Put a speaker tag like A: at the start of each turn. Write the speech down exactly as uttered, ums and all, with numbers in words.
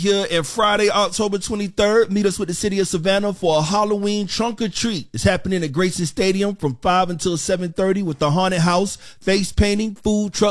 A: Here and Friday, October twenty-third, meet us with the city of Savannah for a Halloween trunk or treat. It's happening at Grayson Stadium from five until seven thirty with the haunted house, face painting, food truck,